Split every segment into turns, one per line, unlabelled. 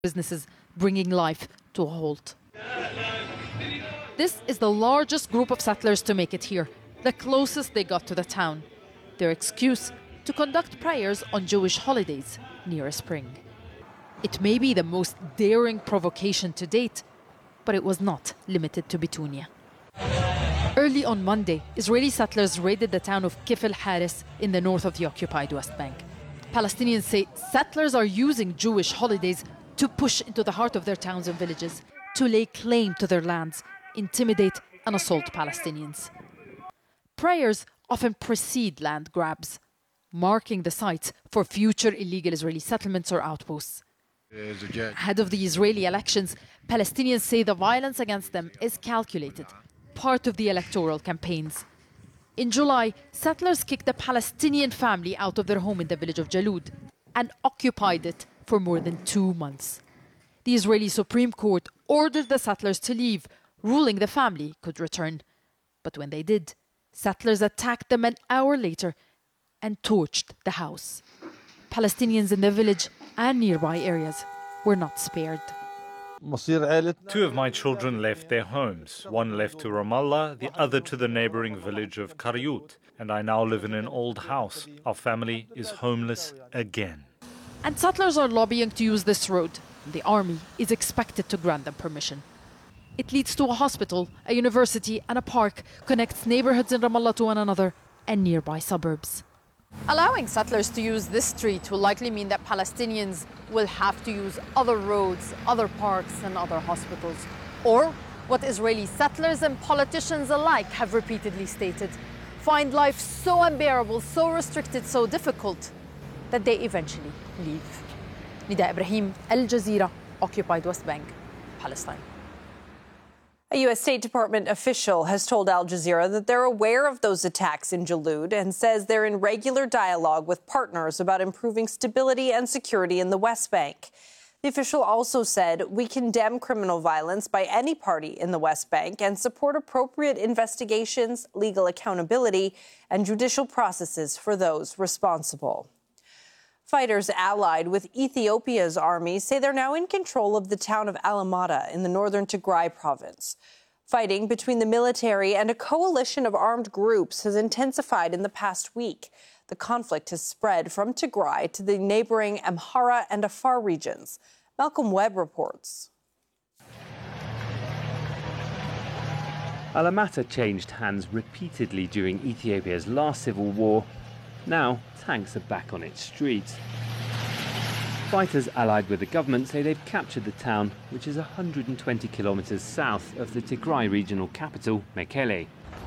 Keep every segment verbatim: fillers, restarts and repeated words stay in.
businesses, bringing life to a halt. This is the largest group of settlers to make it here, the closest they got to the town. Their excuse? To conduct prayers on Jewish holidays near spring. It may be the most daring provocation to date, but it was not limited to Bitunia. Early on Monday, Israeli settlers raided the town of Kif al-Haris in the north of the occupied West Bank. Palestinians say settlers are using Jewish holidays to push into the heart of their towns and villages, to lay claim to their lands, intimidate and assault Palestinians. Prayers often precede land grabs, marking the sites for future illegal Israeli settlements or outposts. Ahead of the Israeli elections, Palestinians say the violence against them is calculated, part of the electoral campaigns. In July, settlers kicked a Palestinian family out of their home in the village of Jalud and occupied it for more than two months. The Israeli Supreme Court ordered the settlers to leave, ruling the family could return. But when they did, settlers attacked them an hour later and torched the house. Palestinians in the village and nearby areas were not spared.
Two of my children left their homes. One left to Ramallah, the other to the neighboring village of Karyut. And I now live in an old house. Our family is homeless again.
And settlers are lobbying to use this road. The army is expected to grant them permission. It leads to a hospital, a university and a park, connects neighborhoods in Ramallah to one another and nearby suburbs. Allowing settlers to use this street will likely mean that Palestinians will have to use other roads, other parks and other hospitals. Or what Israeli settlers and politicians alike have repeatedly stated, find life so unbearable, so restricted, so difficult that they eventually leave. Nida Ibrahim, Al Jazeera, occupied West Bank, Palestine.
A U S State Department official has told Al Jazeera that they're aware of those attacks in Jalud and says they're in regular dialogue with partners about improving stability and security in the West Bank. The official also said, we condemn criminal violence by any party in the West Bank and support appropriate investigations, legal accountability, and judicial processes for those responsible. Fighters allied with Ethiopia's army say they're now in control of the town of Alamata in the northern Tigray province. Fighting between the military and a coalition of armed groups has intensified in the past week. The conflict has spread from Tigray to the neighboring Amhara and Afar regions. Malcolm Webb reports.
Alamata changed hands repeatedly during Ethiopia's last civil war. Now, tanks are back on its streets. Fighters allied with the government say they've captured the town, which is one hundred twenty kilometres south of the Tigray regional capital, Mekele.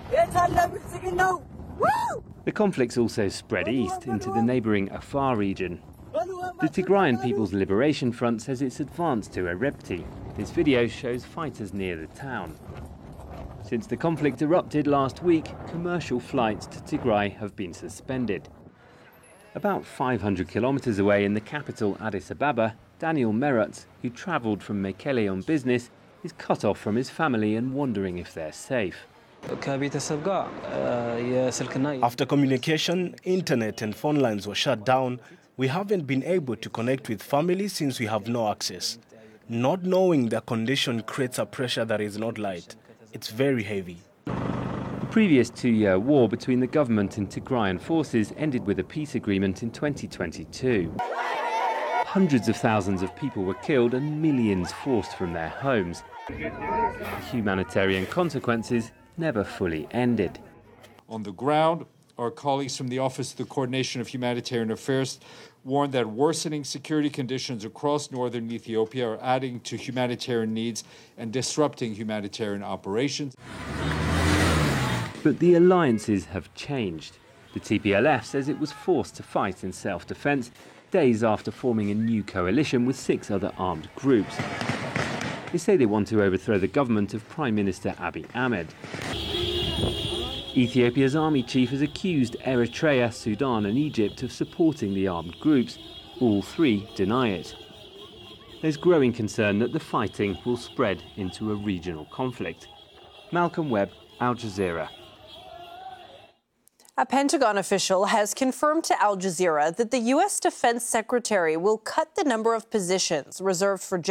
The conflict's also spread east into the neighbouring Afar region. The Tigrayan People's Liberation Front says it's advanced to Erebti. This video shows fighters near the town. Since the conflict erupted last week, commercial flights to Tigray have been suspended. About five hundred kilometres away in the capital, Addis Ababa, Daniel Merutz, who travelled from Mekele on business, is cut off from his family and wondering if they're safe.
After communication, internet and phone lines were shut down, we haven't been able to connect with family since we have no access. Not knowing their condition creates a pressure that is not light. It's very heavy.
The previous two-year war between the government and Tigrayan forces ended with a peace agreement in twenty twenty-two. Hundreds of thousands of people were killed and millions forced from their homes. The humanitarian consequences never fully ended.
On the ground, our colleagues from the Office of the Coordination of Humanitarian Affairs warned that worsening security conditions across northern Ethiopia are adding to humanitarian needs and disrupting humanitarian operations.
But the alliances have changed. The T P L F says it was forced to fight in self-defense days after forming a new coalition with six other armed groups. They say they want to overthrow the government of Prime Minister Abiy Ahmed. Ethiopia's army chief has accused Eritrea, Sudan and Egypt of supporting the armed groups. All three deny it. There's growing concern that the fighting will spread into a regional conflict. Malcolm Webb, Al Jazeera.
A Pentagon official has confirmed to Al Jazeera that the U S Defense Secretary will cut the number of positions reserved for